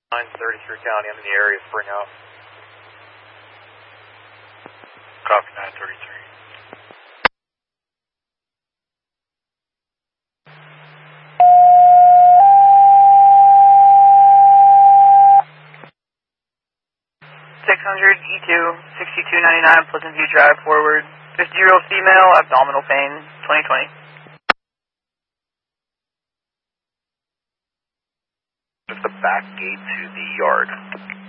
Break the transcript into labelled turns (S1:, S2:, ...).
S1: 933 County, I'm in the area, spring out.
S2: Copy 933.
S3: E2, 6299 Pleasant View Drive forward. 50-year-old female, abdominal pain, 2020.
S1: Just the back gate to the yard.